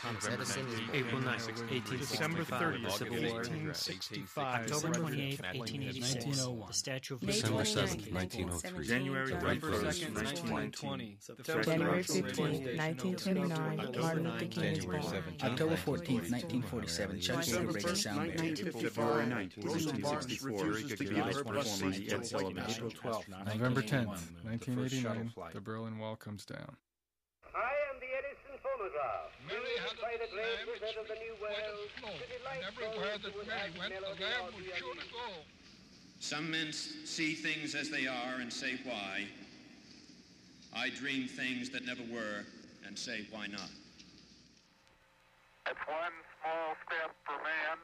April 9th, 1865. December 30th, Civil War. 1865. October 28th, 1886. 1901. The Statue of May Liberty. 29th, 1903. January November 2nd, 1920. January 15th, 1929, Martin Luther King is January born. 17th. October 14th, 1947, Chuck Yeager breaks the sound barrier. February 19th, 1964, November 10th, 1989, the Berlin Wall comes down. I am the Edison phonograph. Mary had by the a great lamb which wizard of the New World. flow, and everywhere that Mary went, the lamb would surely go. Some men see things as they are and say why. I dream things that never were and say why not. It's one small step for man,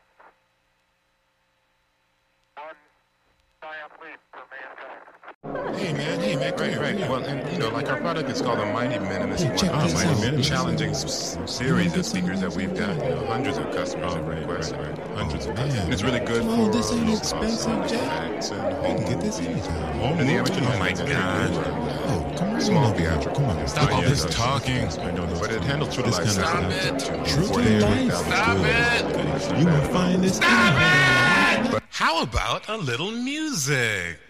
one giant leap for mankind. Hey man, right. Well, and like our product is called the Mighty Minimus One. Challenging series of speakers that we've got. Hundreds of customers have requested. Hundreds of customers. And it's really good for this ain't expensive, Jack. You can get this anytime. And the amateur mic Come on, small theatrical. Come on, stop all this talking. But it handles true to life. Stop it. True to life. Stop it. You will find this. Stop it. How about a little music?